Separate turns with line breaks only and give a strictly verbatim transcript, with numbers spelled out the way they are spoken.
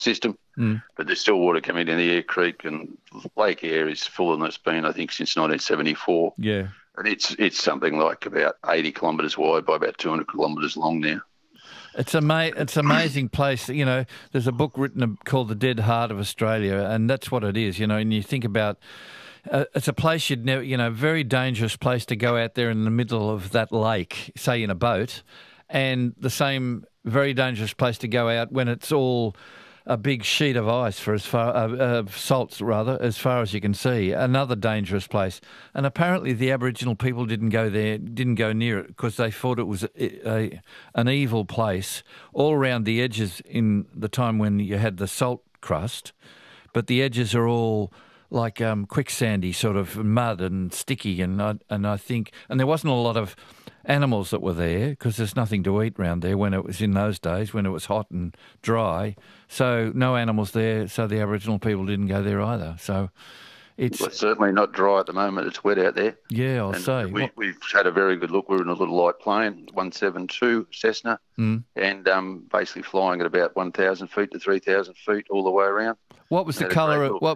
system,
Mm.
but there's still water coming in the Eyre Creek, and Lake Eyre is fuller than it's been, I think, since nineteen seventy-four.
Yeah.
And it's it's something like about eighty kilometres wide by about two hundred kilometres long now.
It's ama- It's an amazing place. You know, there's a book written called The Dead Heart of Australia, and that's what it is. You know, and you think about uh, it's a place you'd never, you know, very dangerous place to go out there in the middle of that lake, say in a boat, and the same very dangerous place to go out when it's all a big sheet of ice for as far, uh, uh, salts rather, as far as you can see. Another dangerous place. And apparently the Aboriginal people didn't go there, didn't go near it because they thought it was a, a, an evil place all around the edges in the time when you had the salt crust. But the edges are all like um, quicksandy sort of mud and sticky. And I, and I think, and there wasn't a lot of animals that were there because there's nothing to eat round there when it was in those days, when it was hot and dry. So no animals there, so the Aboriginal people didn't go there either. So it's,
well, it's certainly not dry at the moment. It's wet out there.
Yeah, I'll
and
say.
We,
What-
we've had a very good look. We're in a little light plane, one seventy-two Cessna,
Mm.
and um, basically flying at about one thousand feet to three thousand feet all the way around.
What was the
Had a
colour
great
of
look.
what